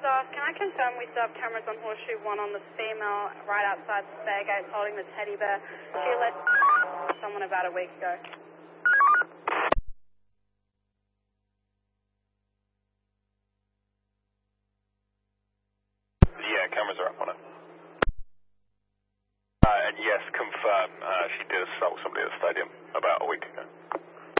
Can I confirm we still have cameras on Horseshoe 1 on the female right outside the stair gates holding the teddy bear? She let someone about a week ago. Yeah, cameras are up on it. And yes, confirm she did assault somebody at the stadium about a week ago.